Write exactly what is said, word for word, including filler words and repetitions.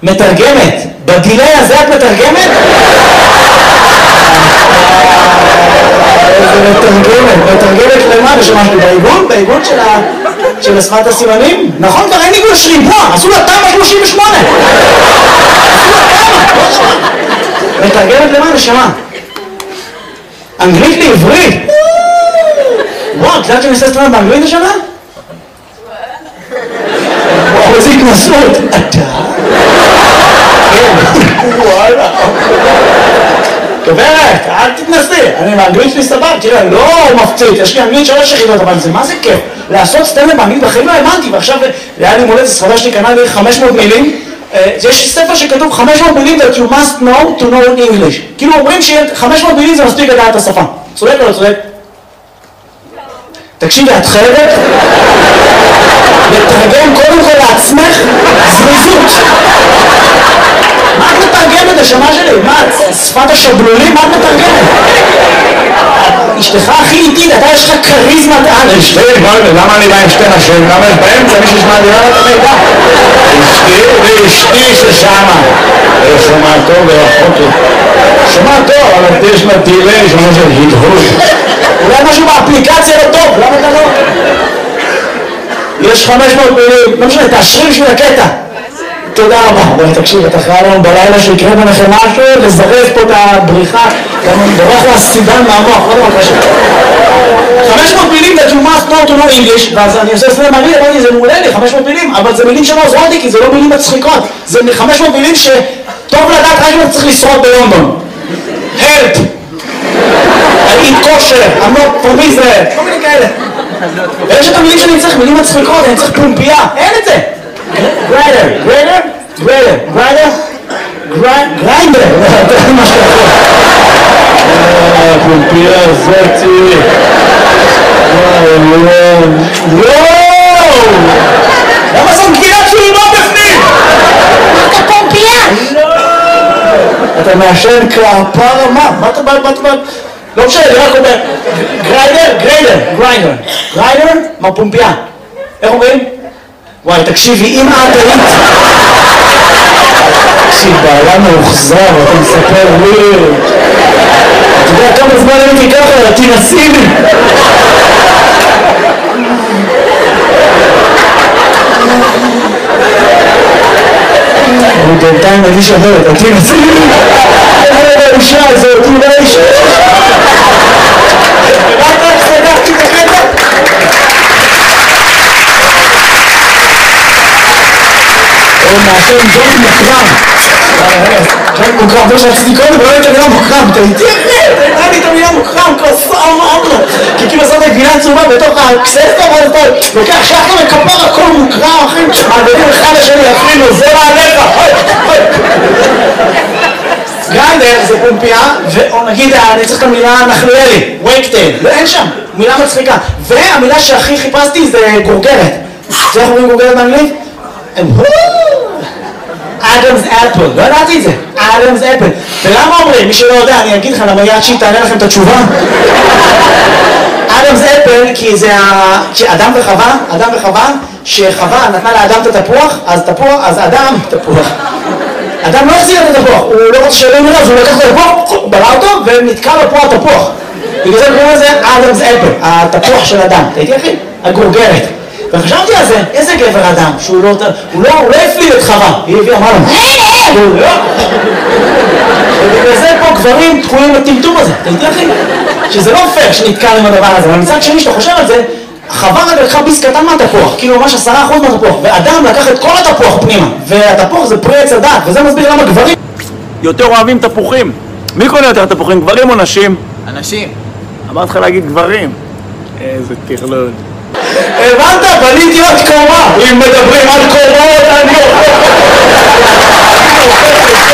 מתרגמת. בדילי הזה את מתרגמת? איזה מתרגמת, מתרגמת למה? בשמש בעיגון? בעיגון של השפת הסימנים? נכון, כבר אין עיגון שריבוע, עשו לה תמ"א שלושים ושמונה. עשו לה תמ"א, לא שמע. מתרגמת למה? נשמה. אנגלית לעברית. וואו, קצת שאני עושה סטרנד באנגלית השנה? וואו, איזה התנסות. אתה? וואלה. גברת, אל תתנסי, אני באנגלית שלי סבב, תראה, לא מפציץ, יש לי אנגלית שלוש יחידות, אבל זה מה זה כיף? לעשות סטנדאפ באנגלית בחיים לא האמנתי, ועכשיו היה לי מולדת ספרדה שלי קנה לי חמש מאות מילים, יש ספר שכתוב חמש מאות מילים that you must know to know English, כאילו אומרים ש-חמש מאות מילים זה מספיק לדעת את השפה, צודק או לא צודק? תקשיבי, את חייבת לתרגם קודם כל לעצמך זריזות. מה את מתרגמת השמה שלי? מה, שפת השבלולים? מה את מתרגמת? אשתך הכי איטית, אתה יש לך כריזמת על. אשתי, למה אני בא עם שתי נשים? למה יש באמצע מי שישמע לי על המידע? אשתי ואשתי ששמה. שומע טוב ורחוק לי. שומע טוב, אבל יש לה דילי, שומע של הדהוד. אולי משהו באפליקציה לא טוב, למה אתה לא? יש חמש מאות מילים, לא משנה, תאשרי בשביל הקטע. תודה רבה. בואי תקשיב, אתה חייב לנו בלילה שיקרה ביניכם משהו, לזרז פה את הבריחה, גם בורח לה סידן מהמוח, לא דבר קשה. חמש מאות מילים that you must know to know English, ואז אני עושה סלם מעניין, אמרתי, זה מעולה לי, חמש מאות מילים, אבל זה מילים שלא עוזרות לי, כי זה לא מילים מצחיקות. זה חמש מאות מילים שטוב לדעת רק אם אתה צריך לשרוד בלונדון. help! אני כושר, I'm not from Israel, כל מיני כאלה. ויש את המילים שאני צריך, מילים מצחיקות, אני צריך פומפייה, אין את זה. גריידר, גריידר, גריידר, גריידר, גריינדר, זה מה שאתה יכול. פומפייה, זאתי. וואו, וואו. למה זאת גילת שלי לא בפנים? אתה פומפייה? לא. אתה מעשן כפרה, מה? מה אתה בא, מה אתה בא? לא משנה, אני רק אומר, גריידר, גריידר, גריינדר, גריידר, מה פומפייה? איך אומרים? וואי, תקשיבי, אם את היית... תקשיב, בעלה מאוחזר, אתה מספר לי... אתה יודע כמה זמן הייתי ככה, תנסי לי! אני בינתיים מרגיש אחרת, תנסי לי! איזה האישה הזאת, אולי האישה... רק רק סגרתי את הקטע? הוא מעשה עם ג'ון מוקרם. ג'ון מוקרם, זה שרציתי קודם, ולא הייתה מילה מוקרם. אתה איתי אחרי, אתה נראה לי את המילה מוקרם, כוסה, מה אמרו? כי כאילו עשת את גבינה צהובה בתוך הקססטה, אבל אתה לוקח שחר וכפר, הכל מוקרם, אחים, מעבירים אחד לשני, אפילו, זה מעליך. גריינדר זה פומפייה, או נגיד, אני צריך את המילה נחליאלי, וייקטייל, אין שם, מילה מצחיקה. והמילה שהכי חיפשתי זה גורגרת. זה איך אומרים גורגרת באנגלית? אדמס אפל, לא ידעתי את זה, אדמס אפל. ולמה אומרים? מי שלא יודע, אני אגיד לך, למה יד שהיא תענה לכם את התשובה? אדמס אפל, כי זה אדם וחווה, אדם וחווה, שחווה נתנה לאדם את התפוח, אז תפוח, אז אדם, תפוח. אדם לא החזיר את התפוח, הוא לא רוצה שאלה מראה, אז הוא לקח את התפוח, בלע אותו, ונתקע לו פה התפוח. בגלל זה קוראים לזה אדמס אפל, התפוח של אדם. אתה איתי אחי? הגורגרת. וחשבתי על זה, איזה גבר אדם, שהוא לא, הוא לא, הוא לא הפליל את חווה, היא הביאה, אמרה לו, הוא לא, ובגלל זה פה גברים תקועים לטמטום הזה, אתה איתי אחי? שזה לא פייר שנתקע עם הדבר הזה, אבל מצד שני שאתה חושב על זה, חווה רק לקחה ביס קטן מהתפוח, כאילו ממש עשרה אחוז מהתפוח, ואדם לקח את כל התפוח פנימה, והתפוח זה פרי עץ הדעת, וזה מסביר למה גברים יותר אוהבים תפוחים. מי קונה יותר תפוחים, גברים או נשים? אנשים. אמרת לך להגיד גברים. איזה תכלול. הבנת? בניתי עוד קומה, אם מדברים על קומות אני אוכל